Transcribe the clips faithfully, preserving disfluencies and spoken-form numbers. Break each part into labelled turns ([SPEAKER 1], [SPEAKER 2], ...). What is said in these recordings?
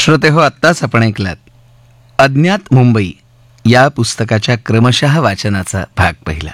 [SPEAKER 1] श्रोते हो, आत्ताच आपण ऐकलात अज्ञात मुंबई या पुस्तकाच्या क्रमशः वाचनाचा भाग पहिला.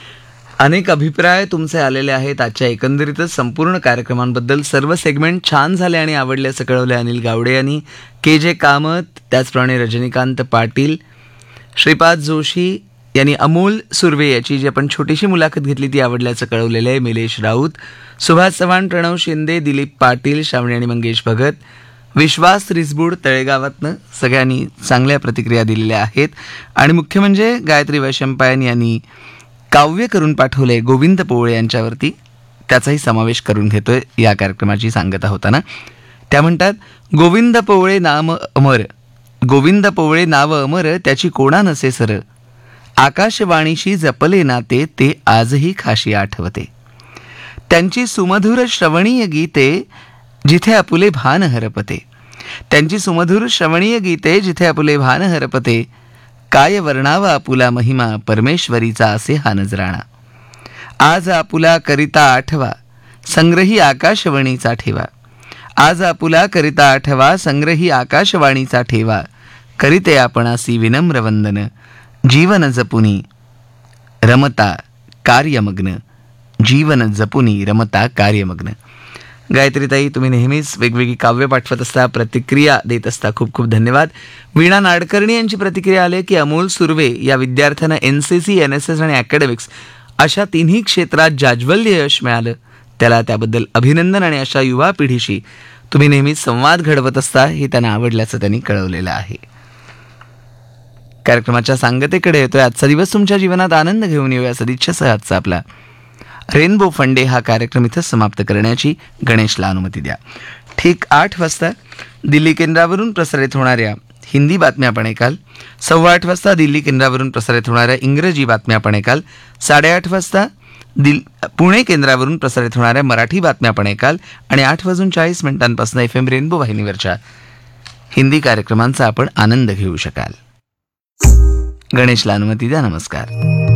[SPEAKER 1] अनेक अभिप्राय तुमचे आलेले आहेत आजच्या एकंदरीतच संपूर्ण कार्यक्रमांबद्दल. सर्व सेगमेंट छान झाले आणि आवडले असं कळवले अनिल गावडे यांनी. के जे कामत, त्याचप्रमाणे रजनीकांत पाटील, श्रीपाद जोशी यांनी अमोल सुर्वे याची जी आपण छोटीशी मुलाखत घेतली ती आवडल्याचं कळवलेलं आहे. मिलेश राऊत, सुभाष चव्हाण, प्रणव शिंदे, दिलीप पाटील, श्रावणी आणि मंगेश भगत, विश्वास रिसबूड तळेगावातनं सगळ्यांनी चांगल्या प्रतिक्रिया दिलेल्या आहेत. आणि मुख्य म्हणजे गायत्री वैशंपायन यांनी काव्य करून पाठवले गोविंद पोवळे यांच्यावरती, त्याचाही समावेश करून घेतोय या कार्यक्रमाची सांगता होताना. त्या म्हणतात, गोविंद पोवळे नाम अमर, गोविंद पोवळे नाव अमर, त्याची कोणा नसे सर, आकाशवाणीशी जपले नाते, ते आजही खाशी आठवते. त्यांची सुमधुर श्रवणीय गीते, जिथे आपुले भान हरपते, त्यांची सुमधुर श्रवणीय गीते, जिथे आपुले भान हरपते, काय वर्णावा आपुला महिमा, परमेश्वरीचा असे हा नजराणा. आज आपुला करिता आठवा, संग्रही आकाशवाणीचा ठेवा, आज आपुला करिता आठवा, संग्रही आकाशवाणीचा ठेवा, करिते आपणासी विनम्र वंदन, जीवन जपुनी रमता कार्यमग्न, जीवन जपुनी रमता कार्यमग्न. गायत्रीताई, तुम्ही नेहमीच वेगवेगळी काव्य पाठवत असता, प्रतिक्रिया देत असता, खूप खूप धन्यवाद. वीणा नाडकर्णी यांची प्रतिक्रिया आली की अमोल सुर्वे या विद्यार्थ्यांना N C C, N S S आणि अकॅडमिक्स अशा तिन्ही क्षेत्रात जाज्वल्य यश मिळालं, त्याला त्याबद्दल अभिनंदन. आणि अशा युवा पिढीशी तुम्ही नेहमीच संवाद घडवत असता हे त्यांना आवडल्याचं त्यांनी कळवलेलं आहे. कार्यक्रमाच्या सांगतेकडे येतोय. आजचा दिवस तुमच्या जीवनात आनंद घेऊन येऊया सदिच्छासह आजचा आपला रेनबो फंडे हा कार्यक्रम इथं समाप्त करण्याची गणेशला अनुमती द्या. ठीक आठ वाजता दिल्ली केंद्रावरून प्रसारित होणाऱ्या हिंदी बातम्या आपण ऐकाल. सव्वा आठ वाजता दिल्ली केंद्रावरून प्रसारित होणाऱ्या इंग्रजी बातम्या आपण ऐकाल. साडेआठ वाजता दिल पुणे केंद्रावरून प्रसारित होणाऱ्या मराठी बातम्या आपण ऐकाल. आणि आठ वाजून चाळीस मिनिटांपासून एफ एम रेनबो वाहिनीवरच्या हिंदी कार्यक्रमांचा आपण आनंद घेऊ शकाल. गणेशला अनुमती द्या. नमस्कार.